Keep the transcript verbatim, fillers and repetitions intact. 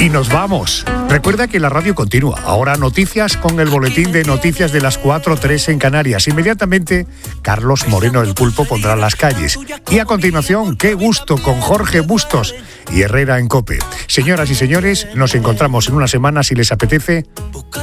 Y nos vamos. Recuerda que la radio continúa. Ahora noticias con el boletín de noticias de las cuatro tres en Canarias. Inmediatamente, Carlos Moreno el Pulpo pondrá las calles. Y a continuación, Qué Gusto con Jorge Bustos y Herrera en COPE. Señoras y señores, nos encontramos en una semana si les apetece